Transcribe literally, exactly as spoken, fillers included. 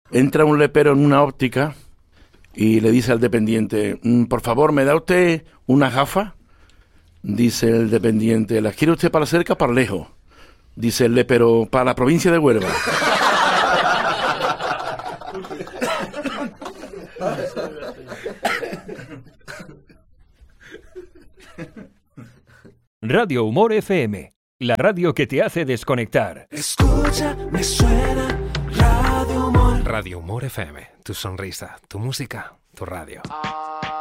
Entra un lepero en una óptica y le dice al dependiente, por favor, ¿me da usted una gafa? Dice el dependiente, ¿las quiere usted para cerca o para lejos? Dice el lepero, para la provincia de Huelva. Radio Humor F M, la radio que te hace desconectar. Escucha, me suena Radio Humor. Radio Humor F M, tu sonrisa, tu música, tu radio.